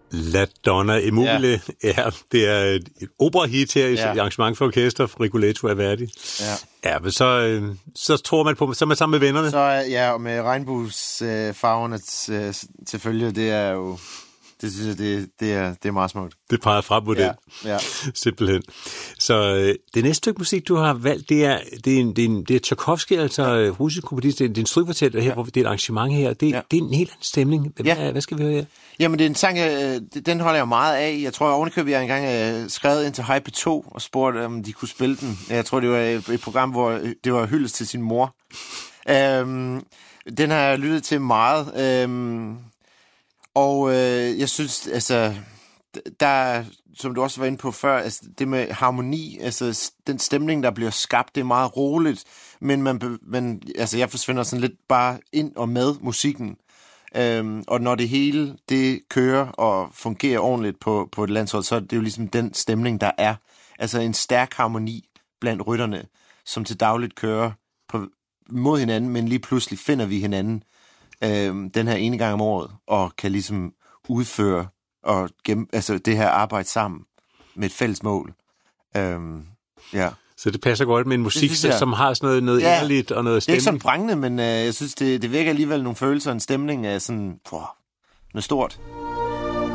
La Donna e Mobile, det er et operahit her i arrangement for orkester for Rigoletto af Verdi. Ja, men så tror man på, så er man sammen med vennerne. Så og med regnbuesfarverne til følge, det er jo... Det synes jeg, det er meget smukt. Det peger frem på det. Ja. Simpelthen. Så det næste stykke musik, du har valgt, det er Tchaikovsky, altså russisk komponist. Det er en strygkvartet her, hvor det er et arrangement her. Det er en helt anden stemning. Hvad skal vi høre her? Jamen, det er en sang, den holder jeg meget af. Jeg tror, ovenikøbet, jeg engang skrevet ind til HP2 og spurgte, om de kunne spille den. Jeg tror, det var et program, hvor det var hyldest til sin mor. Den har jeg lyttet til meget. Og jeg synes, altså, der, som du også var inde på før, altså, det med harmoni, altså den stemning, der bliver skabt, det er meget roligt, men altså, jeg forsvinder sådan lidt bare ind og med musikken. Og når det hele, det kører og fungerer ordentligt på et landshold, så er det jo ligesom den stemning, der er. Altså en stærk harmoni blandt rytterne, som til dagligt kører mod hinanden, men lige pludselig finder vi hinanden den her ene gang om året, og kan ligesom udføre og altså det her arbejde sammen med et fælles mål. Så det passer godt med en musik, som har sådan noget inderligt og noget stemning. Det er ikke så prangende, men jeg synes, det vækker alligevel nogle følelser og en stemning af sådan noget stort.